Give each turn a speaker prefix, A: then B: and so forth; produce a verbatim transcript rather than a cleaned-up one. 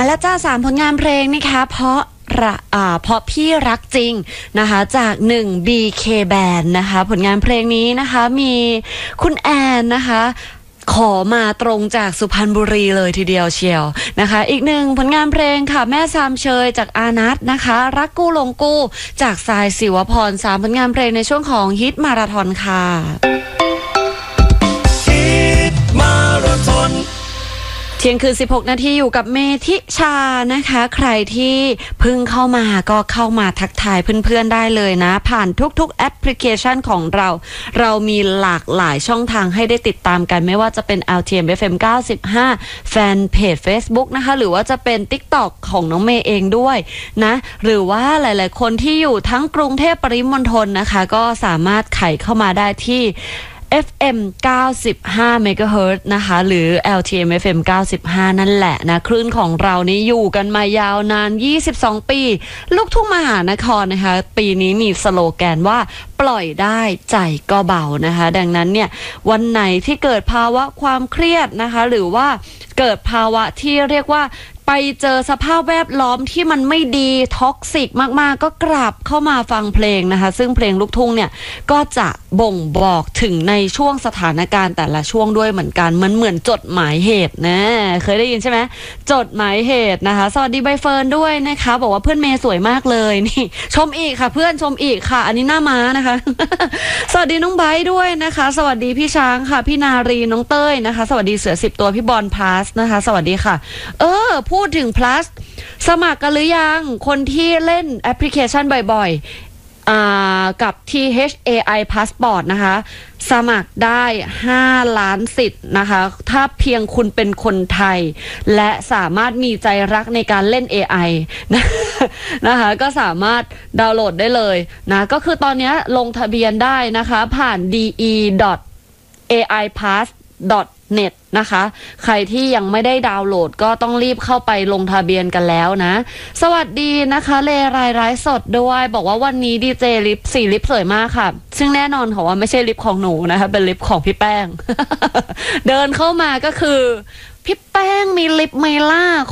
A: แล้วจ้าสามผลงานเพลงนะคะเพราะอ่าเพราะพี่รักจริงนะคะจากหนึ่ง บี เค Band นะคะผลงานเพลงนี้นะคะมีคุณแอนนะคะขอมาตรงจากสุพรรณบุรีเลยทีเดียวเชียวนะคะอีกหนึ่งผลงานเพลงค่ะแม่ซามเชยจากอานัทนะคะรักกู้หลงกู้จากทรายศิวพรสามผลงานเพลงในช่วงของฮิตมาราธอนค่ะ
B: ฮิตมาราธอน
A: เที่ยงคืนสิบหกนาทีอยู่กับเมธิชานะคะใครที่เพิ่งเข้ามาก็เข้ามาทักทายเพื่อนๆได้เลยนะผ่านทุกๆแอปพลิเคชันของเราเรามีหลากหลายช่องทางให้ได้ติดตามกันไม่ว่าจะเป็น แอล ที เอ็ม เอฟ เอ็ม เก้าสิบห้าแฟนเพจ Facebook นะคะหรือว่าจะเป็น TikTok ของน้องเมย์เองด้วยนะหรือว่าหลายๆคนที่อยู่ทั้งกรุงเทพปริมณฑลนะคะก็สามารถไขเข้ามาได้ที่เอฟ เอ็ม เก้าสิบห้า เมกะเฮิรตซ์นะคะหรือ แอล ที เอ็ม เอฟ เอ็ม เก้าสิบห้า นั่นแหละนะคลื่นของเรานี้อยู่กันมายาวนานยี่สิบสองปีลูกทุ่งมหานครนะคะปีนี้มีสโลแกนว่าปล่อยได้ใจก็เบานะคะดังนั้นเนี่ยวันไหนที่เกิดภาวะความเครียดนะคะหรือว่าเกิดภาวะที่เรียกว่าไปเจอสภาพแวดล้อมที่มันไม่ดีท็อกซิกมากๆก็กลับเข้ามาฟังเพลงนะคะซึ่งเพลงลูกทุ่งเนี่ยก็จะบ่งบอกถึงในช่วงสถานการณ์แต่ละช่วงด้วยเหมือนกันมันเหมือนจดหมายเหตุนะเคยได้ยินใช่ไหมจดหมายเหตุนะคะสวัสดีใบเฟิร์นด้วยนะคะบอกว่าเพื่อนเมย์สวยมากเลยนี่ชมอีกค่ะเพื่อนชมอีกค่ะอันนี้หน้าม้านะคะ สวัสดีน้องไบร์ทด้วยนะคะสวัสดีพี่ช้างค่ะพี่นารีน้องเต้ยนะคะสวัสดีเสือสิบตัวพี่บอลพาสนะคะสวัสดีค่ะเออพูดถึง plus สมัครกันหรือยังคนที่เล่นแอปพลิเคชันบ่อยๆอ่ากับ ที เอช เอ ไอ Passport นะคะสมัครได้ห้าล้านสิทธิ์นะคะถ้าเพียงคุณเป็นคนไทยและสามารถมีใจรักในการเล่น เอ ไอ นะนะคะก็สามารถดาวน์โหลดได้เลยนะก็คือตอนนี้ลงทะเบียนได้นะคะผ่าน ดี อี ดอท เอ ไอ พาส ดอท เน็ต นะคะใครที่ยังไม่ได้ดาวน์โหลดก็ต้องรีบเข้าไปลงทะเบียนกันแล้วนะสวัสดีนะคะเลรายร้ายสดด้วยบอกว่าวันนี้ดีเจลิปสี่ลิปสวยมากค่ะซึ่งแน่นอนค่ะว่าไม่ใช่ลิปของหนูนะคะเป็นลิปของพี่แป้ง เดินเข้ามาก็คือพี่แป้งมีลิปไมล่า